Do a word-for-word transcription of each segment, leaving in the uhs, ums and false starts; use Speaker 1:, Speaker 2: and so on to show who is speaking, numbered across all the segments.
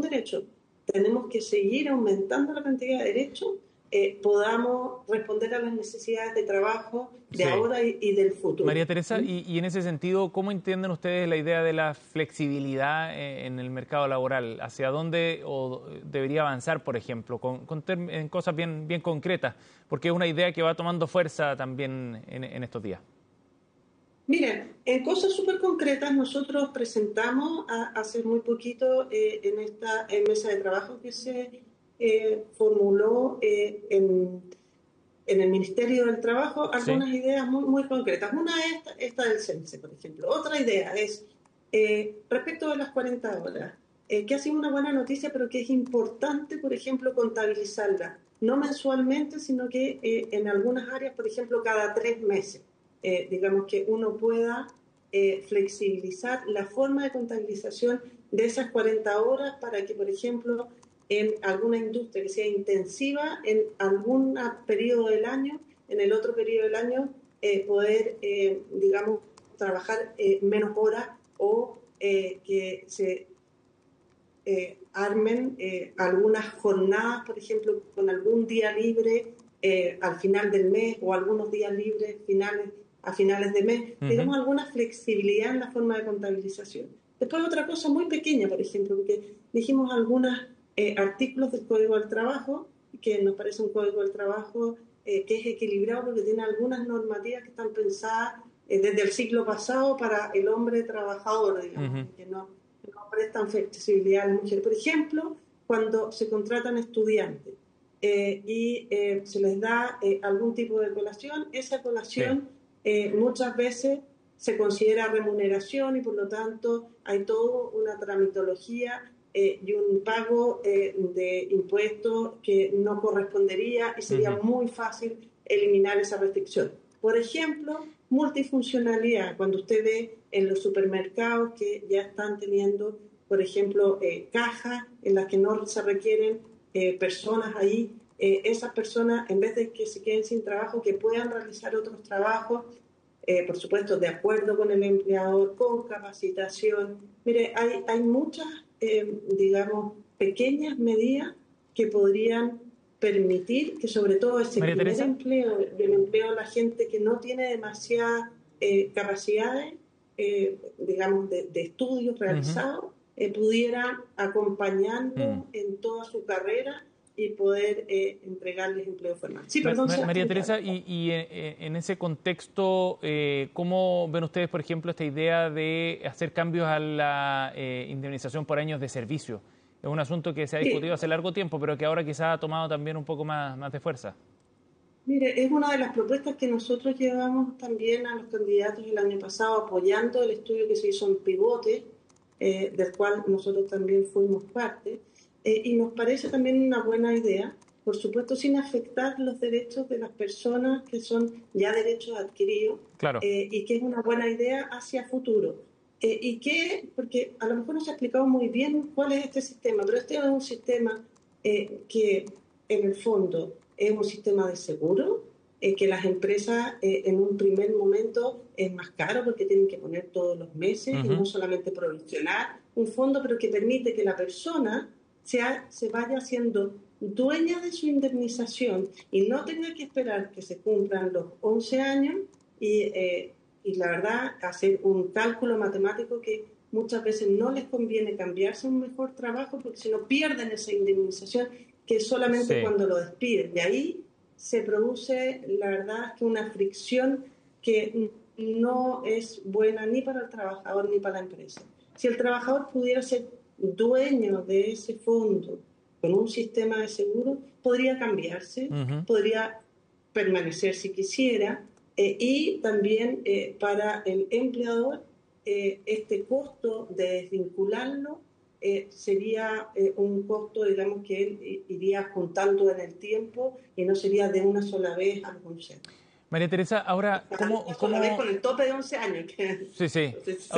Speaker 1: ningún derecho tenemos que seguir aumentando la cantidad de derechos, eh, podamos responder a las necesidades de trabajo de sí. ahora y, y del futuro.
Speaker 2: María Teresa, ¿Mm? y, y en ese sentido, ¿cómo entienden ustedes la idea de la flexibilidad en el mercado laboral? ¿Hacia dónde o debería avanzar, por ejemplo, con, con en cosas bien, bien concretas? Porque es una idea que va tomando fuerza también en, en estos días.
Speaker 1: Miren, en cosas súper concretas nosotros presentamos a, hace muy poquito eh, en esta en mesa de trabajo que se eh, formuló eh, en, en el Ministerio del Trabajo algunas sí. ideas muy, muy concretas. Una es esta, esta del CENSE, por ejemplo. Otra idea es eh, respecto de las cuarenta horas, eh, que ha sido una buena noticia, pero que es importante, por ejemplo, contabilizarla, no mensualmente, sino que eh, en algunas áreas, por ejemplo, cada tres meses. Eh, digamos que uno pueda eh, flexibilizar la forma de contabilización de esas cuarenta horas para que, por ejemplo, en alguna industria que sea intensiva en algún periodo del año, en el otro periodo del año, eh, poder, eh, digamos, trabajar eh, menos horas o eh, que se eh, armen eh, algunas jornadas, por ejemplo, con algún día libre eh, al final del mes o algunos días libres finales a finales de mes, uh-huh. digamos alguna flexibilidad en la forma de contabilización. Después otra cosa muy pequeña, por ejemplo, porque dijimos algunos eh, artículos del Código del Trabajo, que nos parece un Código del Trabajo eh, que es equilibrado porque tiene algunas normativas que están pensadas eh, desde el siglo pasado para el hombre trabajador, digamos, uh-huh. que no, no prestan flexibilidad a las mujeres. Por ejemplo, cuando se contratan estudiantes eh, y eh, se les da eh, algún tipo de colación, esa colación sí. Eh, muchas veces se considera remuneración y por lo tanto hay toda una tramitología eh, y un pago eh, de impuestos que no correspondería y sería uh-huh. muy fácil eliminar esa restricción. Por ejemplo, multifuncionalidad, cuando usted ve en los supermercados que ya están teniendo, por ejemplo, eh, cajas en las que no se requieren eh, personas ahí. Eh, esas personas, en vez de que se queden sin trabajo, que puedan realizar otros trabajos, eh, por supuesto, de acuerdo con el empleador, con capacitación. Mire, hay, hay muchas, eh, digamos, pequeñas medidas que podrían permitir que, sobre todo, ese
Speaker 2: María
Speaker 1: primer
Speaker 2: Teresa.
Speaker 1: empleo, del empleo de la gente que no tiene demasiadas eh, capacidades, eh, digamos, de, de estudios realizados, uh-huh. eh, pudiera acompañarlo uh-huh. en toda su carrera y poder eh, entregarles empleo formal. Sí, perdón.
Speaker 2: Ma- María Teresa, y, y eh, en ese contexto, eh, ¿cómo ven ustedes, por ejemplo, esta idea de hacer cambios a la eh, indemnización por años de servicio? Es un asunto que se ha discutido sí. hace largo tiempo, pero que ahora quizás ha tomado también un poco más, más de fuerza.
Speaker 1: Mire, es una de las propuestas que nosotros llevamos también a los candidatos el año pasado, apoyando el estudio que se hizo en Pivote, eh, del cual nosotros también fuimos parte. Eh, y nos parece también una buena idea, por supuesto sin afectar los derechos de las personas que son ya derechos adquiridos,
Speaker 2: claro.
Speaker 1: eh, y que es una buena idea hacia futuro. Eh, y que, porque a lo mejor no se ha explicado muy bien cuál es este sistema, pero este es un sistema eh, que en el fondo es un sistema de seguro, eh, que las empresas eh, en un primer momento es más caro porque tienen que poner todos los meses uh-huh. y no solamente provisionar un fondo, pero que permite que la persona sea, se vaya haciendo dueña de su indemnización y no tenga que esperar que se cumplan los once años y, eh, y la verdad hacer un cálculo matemático que muchas veces no les conviene cambiarse a un mejor trabajo porque si no pierden esa indemnización que es solamente sí. cuando lo despiden. De ahí se produce, la verdad, que una fricción que no es buena ni para el trabajador ni para la empresa. Si el trabajador pudiera ser dueño de ese fondo con un sistema de seguro, podría cambiarse, uh-huh. podría permanecer si quisiera, eh, y también eh, para el empleador eh, este costo de desvincularlo eh, sería eh, un costo, digamos, que él iría juntando en el tiempo y no sería de una sola vez al consejo.
Speaker 2: María Teresa, ahora, ¿cómo...?
Speaker 1: Una
Speaker 2: ¿cómo...
Speaker 1: sola vez con el tope de once años. Que...
Speaker 2: Sí, sí.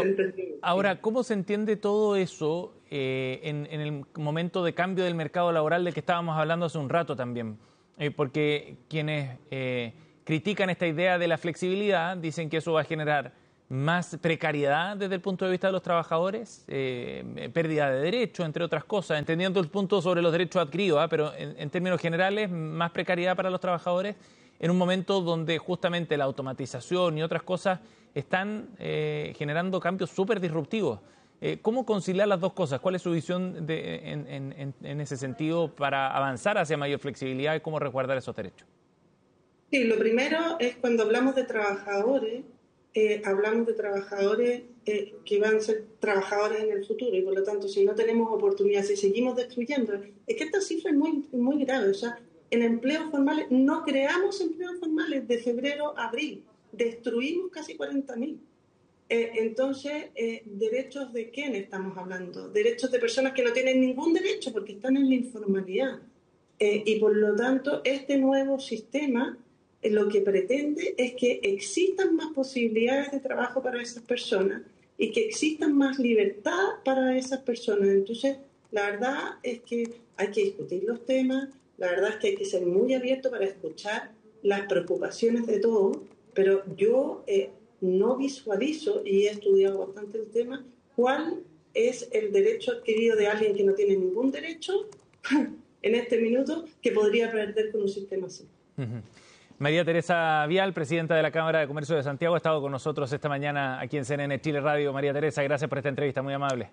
Speaker 2: Ahora, ¿cómo se entiende todo eso eh, en, en el momento de cambio del mercado laboral del que estábamos hablando hace un rato también? Eh, porque quienes eh, critican esta idea de la flexibilidad dicen que eso va a generar más precariedad desde el punto de vista de los trabajadores, eh, pérdida de derechos, entre otras cosas, entendiendo el punto sobre los derechos adquiridos, ¿eh? pero en, en términos generales, más precariedad para los trabajadores en un momento donde justamente la automatización y otras cosas están eh, generando cambios súper disruptivos. Eh, ¿Cómo conciliar las dos cosas? ¿Cuál es su visión de, en, en, en ese sentido para avanzar hacia mayor flexibilidad y cómo resguardar esos derechos?
Speaker 1: Sí, lo primero es cuando hablamos de trabajadores, eh, hablamos de trabajadores eh, que van a ser trabajadores en el futuro y por lo tanto si no tenemos oportunidad, si seguimos destruyendo, es que esta cifra es muy, muy grave, o sea, en empleos formales, no creamos empleos formales de febrero a abril, destruimos casi cuarenta mil. Eh, entonces, eh, ¿derechos de quién estamos hablando? Derechos de personas que no tienen ningún derecho porque están en la informalidad. Eh, y por lo tanto, este nuevo sistema eh, lo que pretende es que existan más posibilidades de trabajo para esas personas y que existan más libertad para esas personas. Entonces, la verdad es que hay que discutir los temas, la verdad es que hay que ser muy abierto para escuchar las preocupaciones de todos, pero yo eh, no visualizo, y he estudiado bastante el tema, cuál es el derecho adquirido de alguien que no tiene ningún derecho en este minuto que podría perder con un sistema así.
Speaker 2: Uh-huh. María Teresa Vial, presidenta de la Cámara de Comercio de Santiago, ha estado con nosotros esta mañana aquí en C N N Chile Radio. María Teresa, gracias por esta entrevista, muy amable.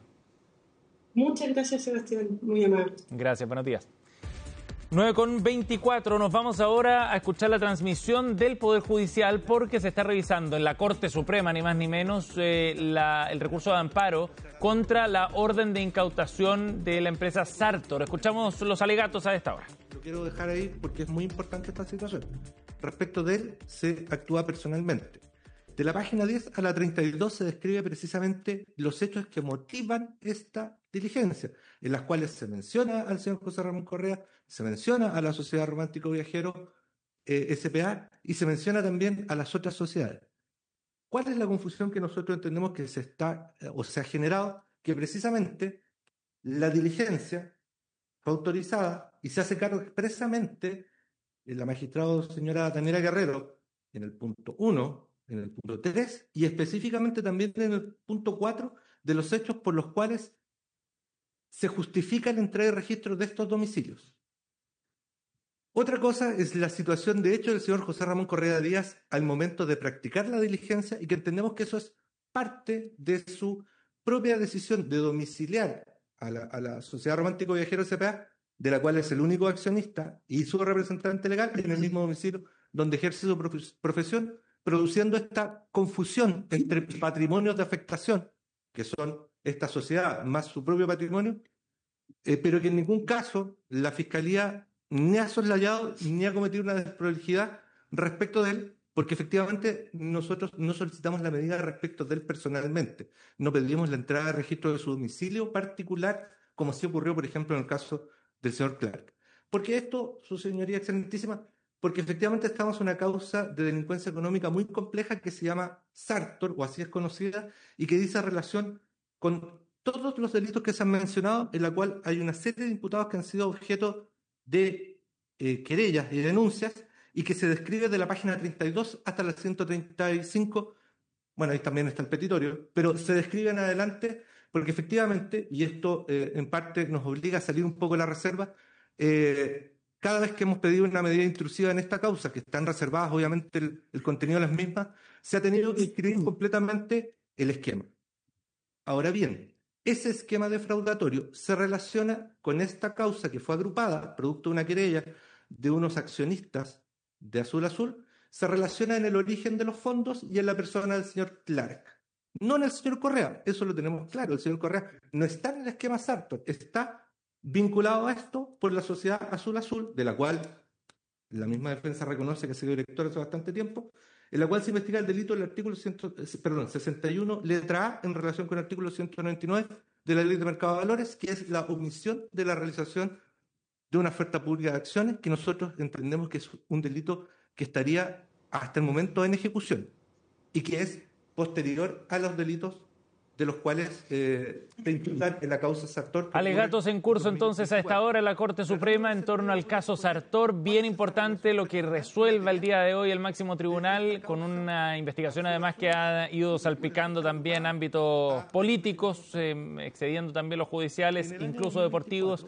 Speaker 1: Muchas gracias, Sebastián, muy amable.
Speaker 2: Gracias, buenos días. nueve con veinticuatro, nos vamos ahora a escuchar la transmisión del Poder Judicial porque se está revisando en la Corte Suprema, ni más ni menos, eh, la, el recurso de amparo contra la orden de incautación de la empresa Sartor. Escuchamos los alegatos a esta hora.
Speaker 3: Lo quiero dejar ahí porque es muy importante esta situación. Respecto de él, se actúa personalmente. De la página diez a la treinta y dos se describe precisamente los hechos que motivan esta diligencia, en las cuales se menciona al señor José Ramón Correa, se menciona a la Sociedad Romántico Viajero eh, S P A y se menciona también a las otras sociedades. ¿Cuál es la confusión que nosotros entendemos que se está eh, o se ha generado? Que precisamente la diligencia fue autorizada y se hace cargo expresamente en la magistrada señora Daniela Guerrero en el punto uno, en el punto tres y específicamente también en el punto cuatro de los hechos por los cuales se justifica la entrega de registros de estos domicilios. Otra cosa es la situación de hecho del señor José Ramón Correa Díaz al momento de practicar la diligencia y que entendemos que eso es parte de su propia decisión de domiciliar a la, a la Sociedad Romántico Viajero S P A, de la cual es el único accionista y su representante legal en el mismo domicilio donde ejerce su profesión, produciendo esta confusión entre patrimonios de afectación, que son esta sociedad más su propio patrimonio, eh, pero que en ningún caso la Fiscalía ni ha soslayado ni ha cometido una desprolijidad respecto de él, porque efectivamente nosotros no solicitamos la medida respecto de él personalmente, no pedimos la entrada de registro de su domicilio particular, como sí ocurrió, por ejemplo, en el caso del señor Clark. Porque esto, su señoría excelentísima, porque efectivamente estamos en una causa de delincuencia económica muy compleja que se llama Sartor, o así es conocida, y que dice relación con todos los delitos que se han mencionado, en la cual hay una serie de imputados que han sido objeto de eh, querellas y denuncias, y que se describe de la página treinta y dos hasta la ciento treinta y cinco, bueno, ahí también está el petitorio, pero se describe en adelante, porque efectivamente, y esto eh, en parte nos obliga a salir un poco de la reserva, eh, cada vez que hemos pedido una medida intrusiva en esta causa, que están reservadas obviamente el, el contenido de las mismas, se ha tenido que inscribir completamente el esquema. Ahora bien, ese esquema defraudatorio se relaciona con esta causa que fue agrupada, producto de una querella de unos accionistas de Azul Azul, se relaciona en el origen de los fondos y en la persona del señor Clark. No en el señor Correa, eso lo tenemos claro, el señor Correa no está en el esquema Sartor, está vinculado a esto por la sociedad Azul Azul, de la cual la misma defensa reconoce que ha sido director hace bastante tiempo, en la cual se investiga el delito del artículo cien, perdón, sesenta y uno, letra A, en relación con el artículo ciento noventa y nueve de la Ley de Mercado de Valores, que es la omisión de la realización de una oferta pública de acciones, que nosotros entendemos que es un delito que estaría hasta el momento en ejecución y que es posterior a los delitos de los cuales eh, se imputan en la causa Sartor.
Speaker 2: Alegatos en curso entonces a esta hora en la Corte Suprema en torno al caso Sartor. Bien importante lo que resuelva el día de hoy el máximo tribunal, con una investigación además que ha ido salpicando también ámbitos políticos, eh, excediendo también los judiciales, incluso deportivos.